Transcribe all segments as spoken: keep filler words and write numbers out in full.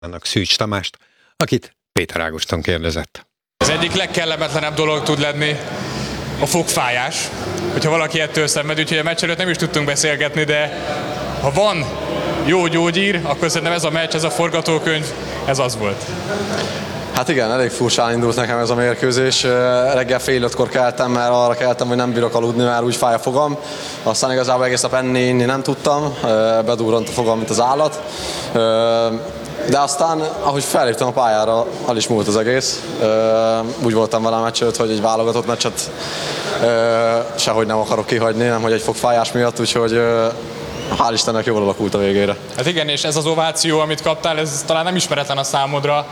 annak Szűcs Tamást, akit Péter Ágoston kérdezett. Az egyik legkellemetlenebb dolog tud lenni a fogfájás, hogyha valaki ettől szenved, úgyhogy a meccs előtt nem is tudtunk beszélgetni, de ha van jó gyógyír, akkor szerintem ez a meccs, ez a forgatókönyv, ez az volt. Hát igen, elég furcsán indult nekem ez a mérkőzés. Reggel fél ötkor keltem, mert arra keltem, hogy nem bírok aludni, mert úgy fáj a fogam. Aztán igazából egész nap enni, inni nem tudtam, bedurrant a fogam, mint az állat. De aztán, ahogy feléptem a pályára, el is múlt az egész. Úgy voltam vele a meccs előtt, hogy egy válogatott meccset sehogy nem akarok kihagyni, nem hogy egy fogfájás miatt, úgyhogy hál' Istennek jól alakult a végére. Hát igen, és ez az ováció, amit kaptál, ez talán nem ismeretlen a számodra,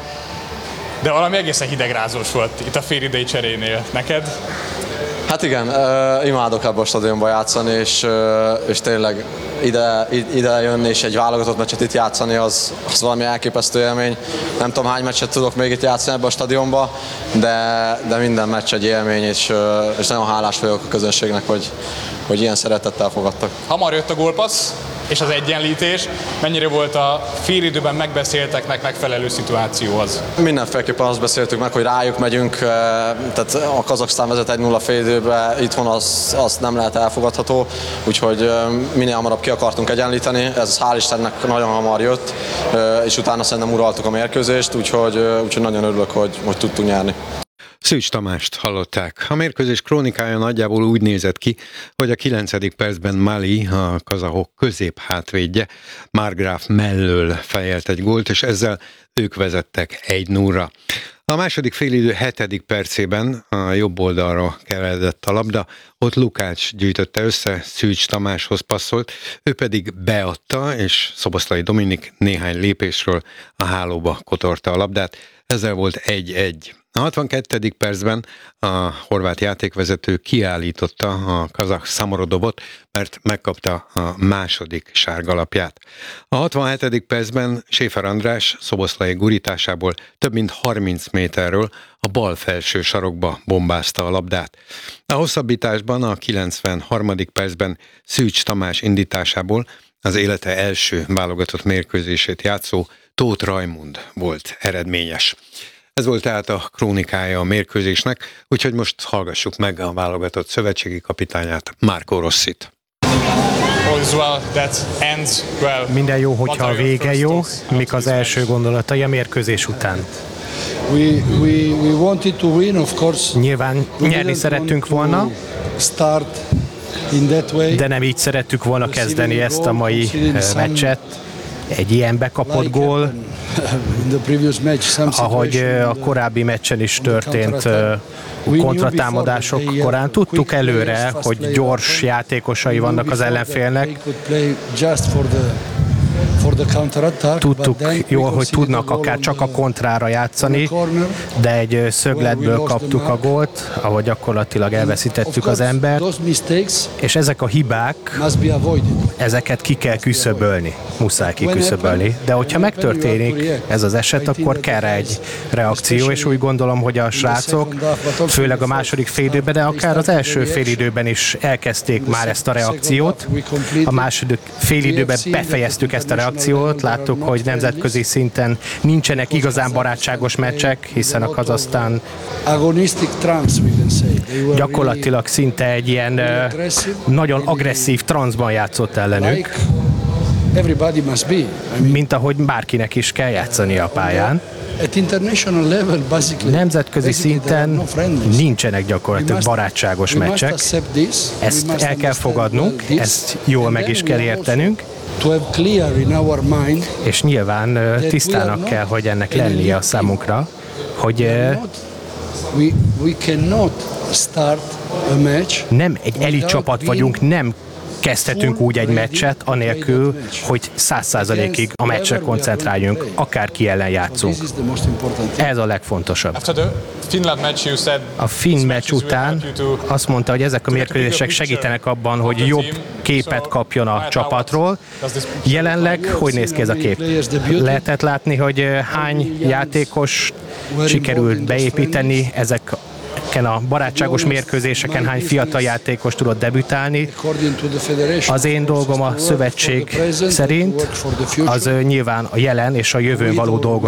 de valami egészen hidegrázós volt itt a félidei cserénél. Neked? Hát igen, uh, imádok ebbe a stadionba játszani, és, uh, és tényleg ide, ide jönni és egy válogatott meccset itt játszani, az, az valami elképesztő élmény. Nem tudom, hány meccset tudok még itt játszani ebbe a stadionba, de, de minden meccs egy élmény, és, uh, és nagyon hálás vagyok a közönségnek, hogy, hogy ilyen szeretettel fogadtak. Hamar jött a gólpassz és az egyenlítés. Mennyire volt a félidőben megbeszélteknek megfelelő szituáció az? Mindenféleképpen azt beszéltük meg, hogy rájuk megyünk, tehát a Kazaksztán vezet egy nulla félidőbe, itthon az, az nem lehet elfogadható, úgyhogy minél hamarabb ki akartunk egyenlíteni, ez hál' Istennek nagyon hamar jött, és utána szerintem uraltuk a mérkőzést, úgyhogy, úgyhogy nagyon örülök, hogy, hogy tudtunk nyerni. Szűcs Tamást hallották. A mérkőzés krónikája nagyjából úgy nézett ki, hogy a kilencedik percben Mali, a kazahok közép hátvédje, Margraf mellől fejelt egy gólt, és ezzel ők vezettek egy nullra. A második félidő hetedik percében a jobb oldalra keveredett a labda, ott Lukács gyűjtötte össze, Szűcs Tamáshoz passzolt, ő pedig beadta, és Szoboszlai Dominik néhány lépésről a hálóba kotorta a labdát, ezzel volt egy egy. A hatvankettedik percben a horvát játékvezető kiállította a kazah Samorodovot, mert megkapta a második sárgalapját. A hatvanhetedik percben Séfer András Szoboszlai gurításából több mint harminc méterről a bal felső sarokba bombázta a labdát. A hosszabbításban a kilencvenharmadik percben Szűcs Tamás indításából az élete első válogatott mérkőzését játszó Tóth Rajmund volt eredményes. Ez volt tehát a krónikája a mérkőzésnek, úgyhogy most hallgassuk meg a válogatott szövetségi kapitányát, Marco Rossit. Minden jó, hogyha a vége jó. Mik az első gondolatai a mérkőzés után? Nyilván nyerni szerettünk volna, de nem így szerettük volna kezdeni ezt a mai meccset. Egy ilyen bekapott gól, ahogy a korábbi meccsen is történt kontratámadások korán. Tudtuk előre, hogy gyors játékosai vannak az ellenfélnek. Tudtuk jól, hogy tudnak akár csak a kontrára játszani, de egy szögletből kaptuk a gólt, ahol gyakorlatilag elveszítettük az embert, és ezek a hibák, ezeket ki kell küszöbölni, muszáj kiküszöbölni. De hogyha megtörténik ez az eset, akkor kell rá egy reakció, és úgy gondolom, hogy a srácok, főleg a második félidőben, de akár az első félidőben is elkezdték már ezt a reakciót. A második félidőben befejeztük ezt a reakciót, láttuk, hogy nemzetközi szinten nincsenek igazán barátságos meccsek, hiszen a Kazahsztán gyakorlatilag szinte egy ilyen nagyon agresszív transzban játszott ellenük, mint ahogy bárkinek is kell játszani a pályán. Nemzetközi szinten nincsenek gyakorlatilag barátságos meccsek. Ezt el kell fogadnunk, ezt jól meg is kell értenünk, és nyilván tisztának kell, hogy ennek lennie a számunkra, hogy nem egy elit csapat vagyunk, nem kezdhetünk úgy egy meccset, anélkül, hogy száz százalékig a meccsre koncentráljunk, akárki ellen játszunk. Ez a legfontosabb. A finn meccs után azt mondta, hogy ezek a mérkőzések segítenek abban, hogy jobb képet kapjon a csapatról. Jelenleg hogy néz ki ez a kép? Lehetett látni, hogy hány játékos sikerült beépíteni, ezek ezeken a barátságos mérkőzéseken hány fiatal játékos tudott debütálni. Az én dolgom a szövetség szerint az nyilván a jelen és a jövőn való dolgot